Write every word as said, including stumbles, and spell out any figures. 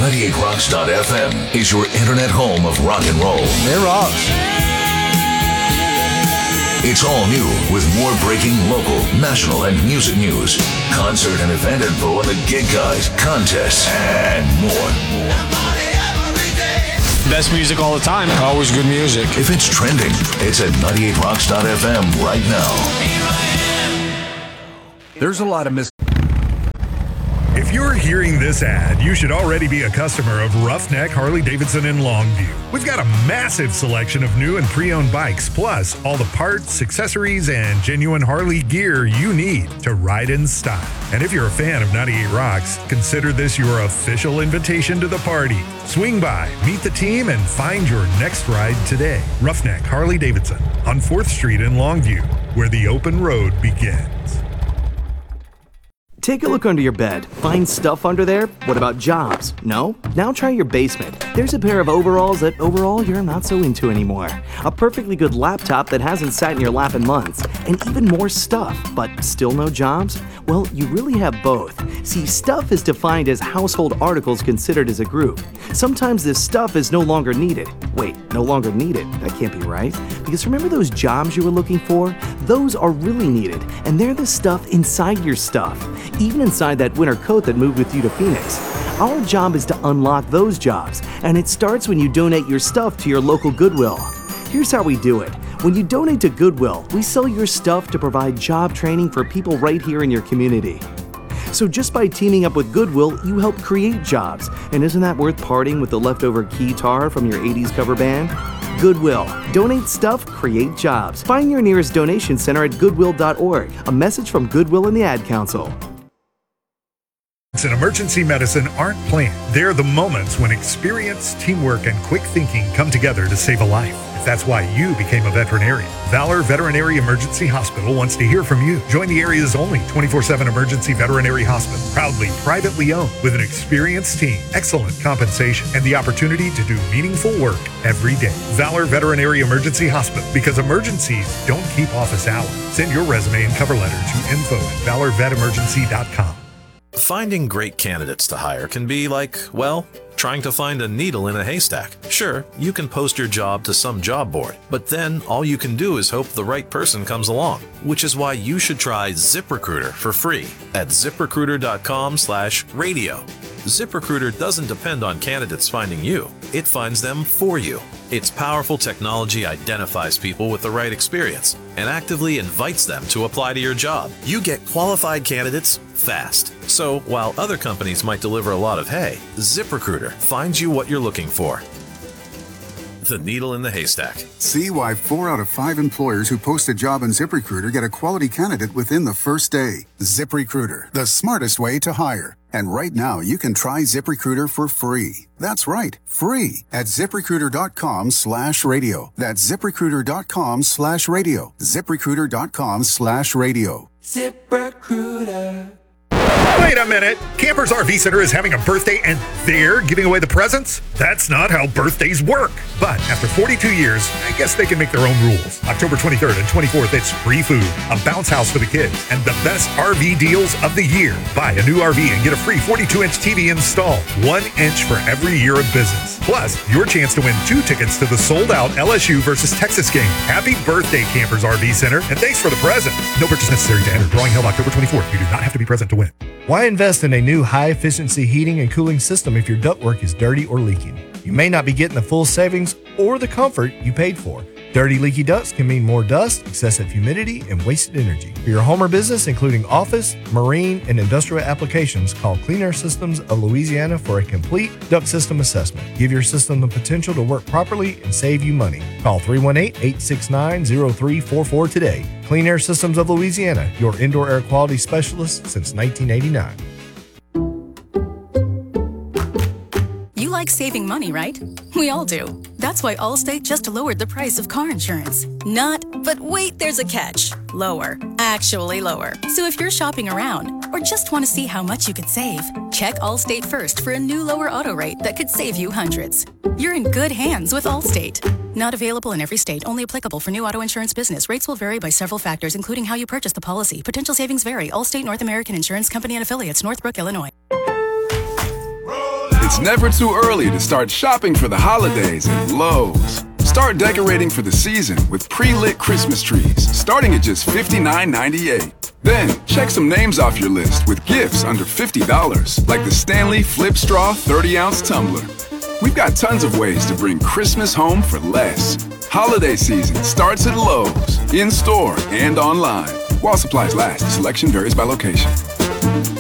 ninety-eight rocks dot f m is your internet home of rock and roll. It rocks. It's all new with more breaking local, national, and music news, concert and event info on the gig guides, contests, and more. Best music all the time. Always good music. If it's trending, it's at ninety-eight rocks dot f m right now. There's a lot of mis- If you're hearing this ad, you should already be a customer of Roughneck Harley-Davidson in Longview. We've got a massive selection of new and pre-owned bikes, plus all the parts, accessories, and genuine Harley gear you need to ride in style. And if you're a fan of ninety-eight Rocks, consider this your official invitation to the party. Swing by, meet the team, and find your next ride today. Roughneck Harley-Davidson on fourth street in Longview, where the open road begins. Take a look under your bed. Find stuff under there? What about jobs? No? Now try your basement. There's a pair of overalls that overall you're not so into anymore. A perfectly good laptop that hasn't sat in your lap in months. And even more stuff, but still no jobs? Well, you really have both. See, stuff is defined as household articles considered as a group. Sometimes this stuff is no longer needed. Wait, no longer needed? That can't be right. Because remember those jobs you were looking for? Those are really needed, and they're the stuff inside your stuff. Even inside that winter coat that moved with you to Phoenix. Our job is to unlock those jobs, and it starts when you donate your stuff to your local Goodwill. Here's how we do it. When you donate to Goodwill, we sell your stuff to provide job training for people right here in your community. So just by teaming up with Goodwill, you help create jobs. And isn't that worth parting with the leftover keytar from your eighties cover band? Goodwill. Donate stuff, create jobs. Find your nearest donation center at goodwill dot org. A message from Goodwill and the Ad Council. In emergency medicine aren't planned. They're the moments when experience, teamwork, and quick thinking come together to save a life. If that's why you became a veterinarian, Valor Veterinary Emergency Hospital wants to hear from you. Join the area's only twenty-four seven emergency veterinary hospital, proudly privately owned, with an experienced team, excellent compensation, and the opportunity to do meaningful work every day. Valor Veterinary Emergency Hospital, because emergencies don't keep office hours. Send your resume and cover letter to info at valor vet emergency dot com. Finding great candidates to hire can be like, well, trying to find a needle in a haystack. Sure, you can post your job to some job board, but then all you can do is hope the right person comes along, which is why you should try ZipRecruiter for free at zip recruiter dot com slash radio. ZipRecruiter doesn't depend on candidates finding you. It finds them for you. Its powerful technology identifies people with the right experience and actively invites them to apply to your job. You get qualified candidates fast. So while other companies might deliver a lot of hay, ZipRecruiter finds you what you're looking for. The needle in the haystack. See why four out of five employers who post a job on ZipRecruiter get a quality candidate within the first day. ZipRecruiter, the smartest way to hire. And right now, you can try ZipRecruiter for free. That's right, free at zip recruiter dot com slash radio. That's zip recruiter dot com slash radio. zip recruiter dot com slash radio. ZipRecruiter. Wait a minute. Campers R V Center is having a birthday and they're giving away the presents? That's not how birthdays work. But after forty-two years, I guess they can make their own rules. October twenty-third and twenty-fourth, it's free food, a bounce house for the kids, and the best R V deals of the year. Buy a new R V and get a free forty-two inch T V installed. One inch for every year of business. Plus, your chance to win two tickets to the sold-out L S U versus Texas game. Happy birthday, Campers R V Center, and thanks for the present. No purchase necessary to enter. Drawing held October twenty-fourth. You do not have to be present to win. Why invest in a new high-efficiency heating and cooling system if your ductwork is dirty or leaking? You may not be getting the full savings or the comfort you paid for. Dirty, leaky ducts can mean more dust, excessive humidity, and wasted energy. For your home or business, including office, marine, and industrial applications, call Clean Air Systems of Louisiana for a complete duct system assessment. Give your system the potential to work properly and save you money. Call three one eight, eight six nine, zero three four four today. Clean Air Systems of Louisiana, your indoor air quality specialist since nineteen eighty-nine. You like saving money, right? We all do. That's why Allstate just lowered the price of car insurance. Not, but wait, there's a catch. Lower. Actually lower. So if you're shopping around or just want to see how much you could save, check Allstate first for a new lower auto rate that could save you hundreds. You're in good hands with Allstate. Not available in every state. Only applicable for new auto insurance business. Rates will vary by several factors, including how you purchase the policy. Potential savings vary. Allstate North American Insurance Company and Affiliates, Northbrook, Illinois. Roll out. It's never too early to start shopping for the holidays at Lowe's. Start decorating for the season with pre-lit Christmas trees, starting at just fifty-nine ninety-eight. Then, check some names off your list with gifts under fifty dollars, like the Stanley Flip Straw thirty ounce tumbler. We've got tons of ways to bring Christmas home for less. Holiday season starts at Lowe's, in-store and online. While supplies last, selection varies by location.